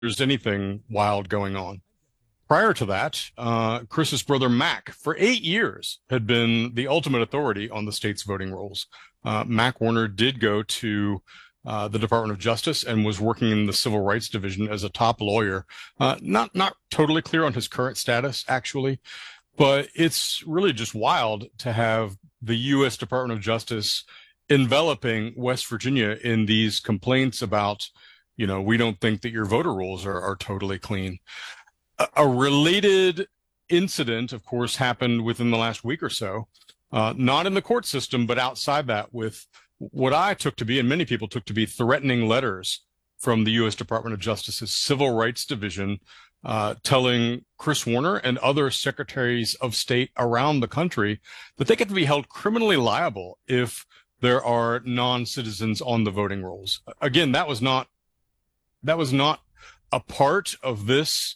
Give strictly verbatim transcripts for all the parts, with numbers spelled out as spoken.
there's anything wild going on. Prior to that, uh, Chris's brother Mac, for eight years, had been the ultimate authority on the state's voting rolls. Uh, Mac Warner did go to uh, the Department of Justice and was working in the Civil Rights Division as a top lawyer. Uh, not not totally clear on his current status, actually, but it's really just wild to have the U S Department of Justice enveloping West Virginia in these complaints about, you know, we don't think that your voter rolls are, are totally clean. A, a related incident, of course, happened within the last week or so, uh, not in the court system, but outside that, with what I took to be, and many people took to be, threatening letters from the U S Department of Justice's Civil Rights Division, uh, telling Chris Warner and other secretaries of state around the country that they could be held criminally liable if there are non-citizens on the voting rolls. Again, that was not that was not a part of this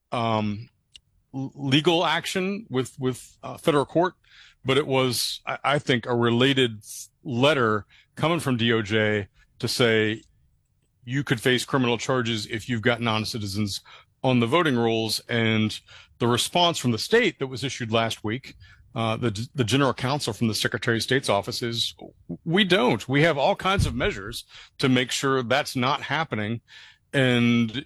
um, legal action with with uh, federal court, but it was, I, I think, a related letter coming from D O J to say you could face criminal charges if you've got non-citizens on the voting rolls. And the response from the state that was issued last week, uh, the the general counsel from the Secretary of State's office, is we don't. We have all kinds of measures to make sure that's not happening. And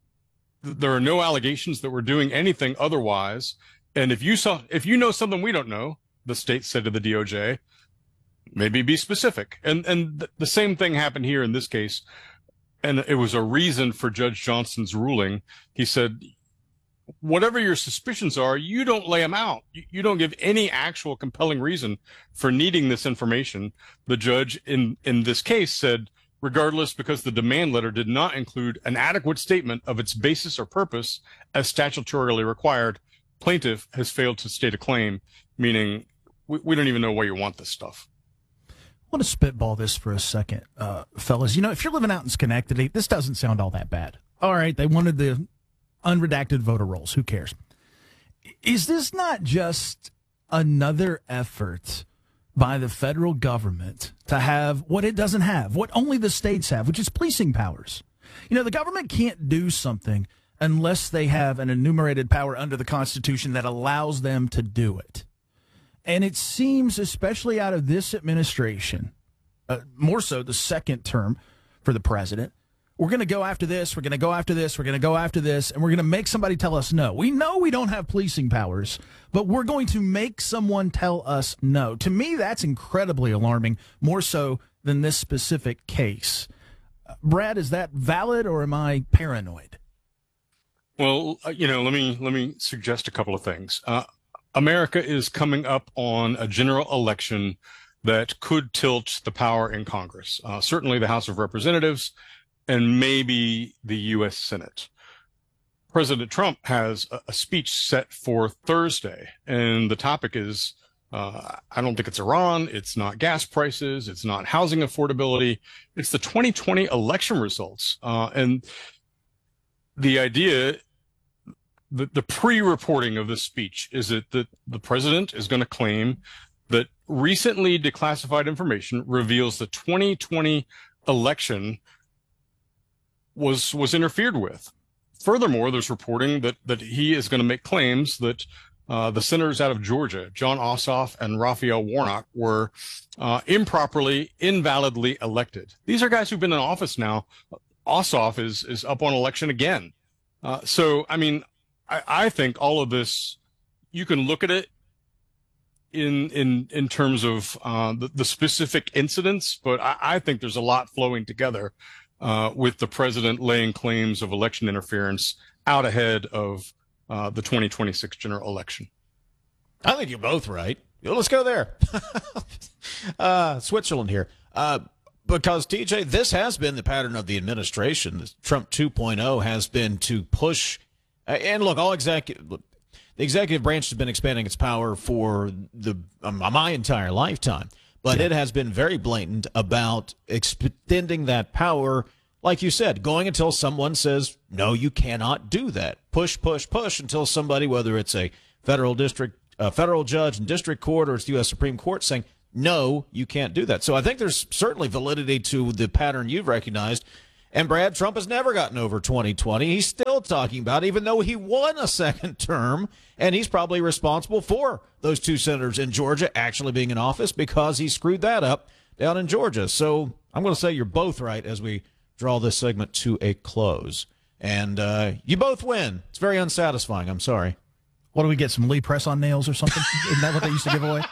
there are no allegations that we're doing anything otherwise. And if you saw, if you know something we don't know, the state said to the D O J, maybe be specific. And and th- the same thing happened here in this case. And it was a reason for Judge Johnson's ruling. He said, whatever your suspicions are, you don't lay them out. You, you don't give any actual compelling reason for needing this information. The judge in, in this case said, regardless, because the demand letter did not include an adequate statement of its basis or purpose as statutorily required, plaintiff has failed to state a claim, meaning we, we don't even know why you want this stuff. I want to spitball this for a second, uh, fellas. You know, if you're living out in Schenectady, this doesn't sound all that bad. All right, they wanted the unredacted voter rolls. Who cares? Is this not just another effort by the federal government to have what it doesn't have, what only the states have, which is policing powers? You know, the government can't do something unless they have an enumerated power under the Constitution that allows them to do it. And it seems, especially out of this administration, uh, more so the second term for the president, we're going to go after this, we're going to go after this, we're going to go after this, and we're going to make somebody tell us no. We know we don't have policing powers, but we're going to make someone tell us no. To me, that's incredibly alarming, more so than this specific case. Uh, Brad, is that valid, or am I paranoid? Well, uh, you know, let me let me suggest a couple of things. Uh, America is coming up on a general election that could tilt the power in Congress, uh, certainly the House of Representatives, and maybe the U S Senate. President Trump has a, a speech set for Thursday, and the topic is, uh, I don't think it's Iran, it's not gas prices, it's not housing affordability, it's the twenty twenty election results. Uh, and the idea, the, the pre-reporting of this speech is that the, the president is going to claim that recently declassified information reveals the twenty twenty election was was interfered with. Furthermore, there's reporting that that he is going to make claims that uh, the senators out of Georgia, Jon Ossoff and Raphael Warnock, were uh, improperly, invalidly elected. These are guys who've been in office now. Ossoff is is up on election again. Uh, so, I mean, I, I think all of this, you can look at it in in in terms of uh, the, the specific incidents, but I, I think there's a lot flowing together uh, with the president laying claims of election interference out ahead of uh, the twenty twenty-six general election. I think you're both right. Let's go there. uh, Switzerland here. Uh, because, T J, this has been the pattern of the administration. This Trump two point oh has been to push, uh, and look, all executive, the executive branch has been expanding its power for the um, my entire lifetime, but yeah. It has been very blatant about extending that power, like you said, going until someone says, no, you cannot do that. Push, push, push until somebody, whether it's a federal district, a federal judge in district court, or it's the U S Supreme Court, saying, no, you can't do that. So I think there's certainly validity to the pattern you've recognized. And Brad, Trump has never gotten over twenty twenty. He's still talking about it, even though he won a second term, and he's probably responsible for those two senators in Georgia actually being in office because he screwed that up down in Georgia. So I'm going to say you're both right as we draw this segment to a close. And uh, you both win. It's very unsatisfying. I'm sorry. What do we get, some Lee press-on nails or something? Isn't that what they used to give away?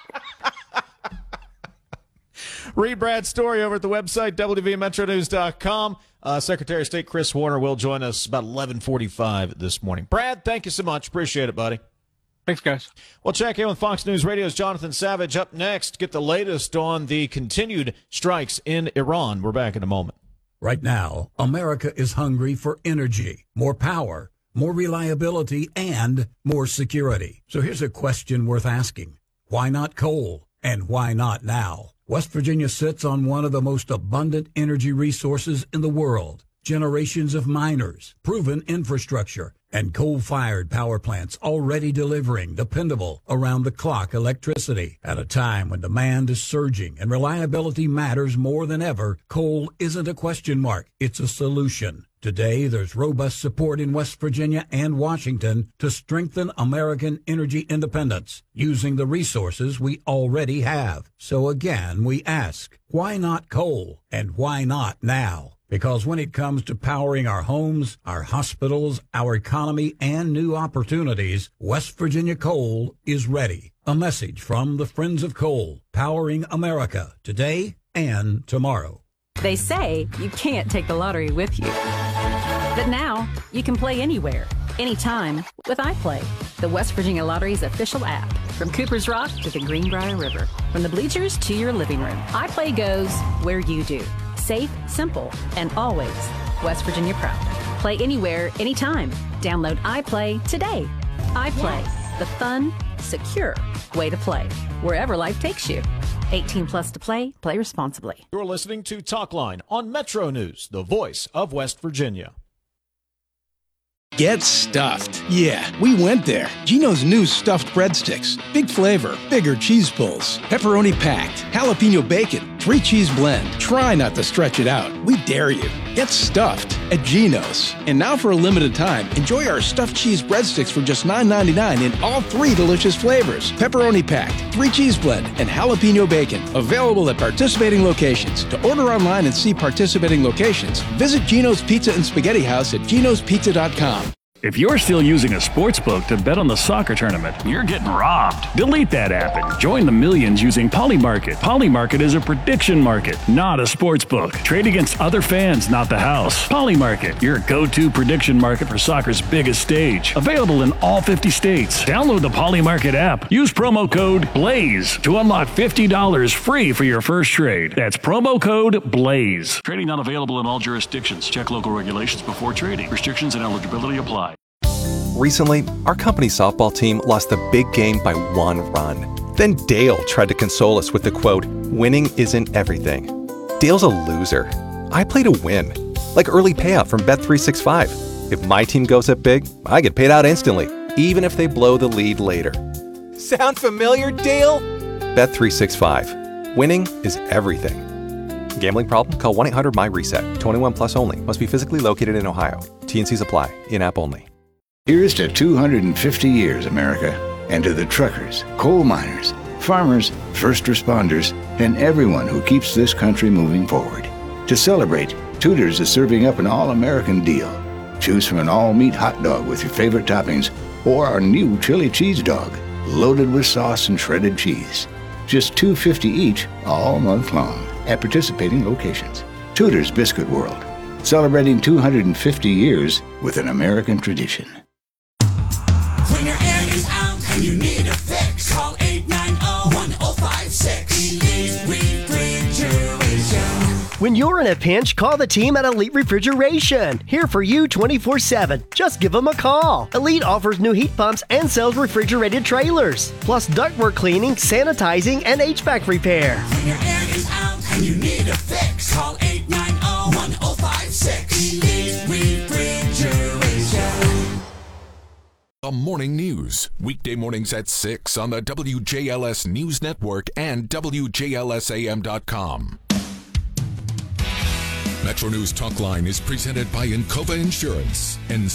Read Brad's story over at the website, W V Metro News dot com. Uh, Secretary of State Chris Warner will join us about eleven forty-five this morning. Brad, thank you so much. Appreciate it, buddy. Thanks, guys. We'll check in with Fox News Radio's Jonathan Savage up next. Get the latest on the continued strikes in Iran. We're back in a moment. Right now, America is hungry for energy, more power, more reliability, and more security. So here's a question worth asking. Why not coal? And why not now? West Virginia sits on one of the most abundant energy resources in the world. Generations of miners, proven infrastructure, and coal-fired power plants already delivering dependable, around-the-clock electricity. At a time when demand is surging and reliability matters more than ever, coal isn't a question mark, it's a solution. Today, there's robust support in West Virginia and Washington to strengthen American energy independence using the resources we already have. So again, we ask, why not coal? And why not now? Because when it comes to powering our homes, our hospitals, our economy, and new opportunities, West Virginia Coal is ready. A message from the Friends of Coal, powering America today and tomorrow. They say you can't take the lottery with you. But now you can play anywhere, anytime with iPlay, the West Virginia Lottery's official app. From Cooper's Rock to the Greenbrier River, from the bleachers to your living room, iPlay goes where you do. Safe, simple, and always West Virginia proud. Play anywhere, anytime. Download iPlay today. iPlay, yes. The fun, secure way to play, wherever life takes you. eighteen plus to play. Play responsibly. You're listening to Talkline on Metro News, the voice of West Virginia. Get stuffed. Yeah, we went there. Geno's new stuffed breadsticks. Big flavor, bigger cheese pulls, pepperoni packed, jalapeno bacon, three cheese blend. Try not to stretch it out. We dare you. Get stuffed at Geno's. And now for a limited time, enjoy our stuffed cheese breadsticks for just nine ninety-nine in all three delicious flavors. Pepperoni packed, three cheese blend, and jalapeno bacon. Available at participating locations. To order online and see participating locations, visit Geno's Pizza and Spaghetti House at genos pizza dot com. If you're still using a sportsbook to bet on the soccer tournament, you're getting robbed. Delete that app and join the millions using Polymarket. Polymarket is a prediction market, not a sportsbook. Trade against other fans, not the house. Polymarket, your go-to prediction market for soccer's biggest stage. Available in all fifty states. Download the Polymarket app. Use promo code BLAZE to unlock fifty dollars free for your first trade. That's promo code BLAZE. Trading not available in all jurisdictions. Check local regulations before trading. Restrictions and eligibility apply. Recently, our company softball team lost the big game by one run. Then Dale tried to console us with the quote, "Winning isn't everything." Dale's a loser. I play to win. Like early payout from Bet three sixty-five. If my team goes up big, I get paid out instantly, even if they blow the lead later. Sound familiar, Dale? Bet three sixty-five. Winning is everything. Gambling problem? Call one eight hundred M Y reset. twenty-one plus only. Must be physically located in Ohio. T N Cs apply. In-app only. Here's to two hundred fifty years, America, and to the truckers, coal miners, farmers, first responders, and everyone who keeps this country moving forward. To celebrate, Tudor's is serving up an all-American deal. Choose from an all-meat hot dog with your favorite toppings, or our new chili cheese dog, loaded with sauce and shredded cheese. Just two dollars and fifty cents each, all month long, at participating locations. Tudor's Biscuit World, celebrating two hundred fifty years with an American tradition. When your air is out and you need a fix, call eight nine zero, one zero five six. Elite Refrigeration. When you're in a pinch, call the team at Elite Refrigeration. Here for you twenty-four seven. Just give them a call. Elite offers new heat pumps and sells refrigerated trailers, plus ductwork cleaning, sanitizing, and H V A C repair. When your air is out and you need a fix, call eight nine zero, one zero five six. Elite Refrigeration. The Morning News, weekday mornings at six on the W J L S News Network and W J L S A M dot com. Metro News Talk Line is presented by Encova Insurance.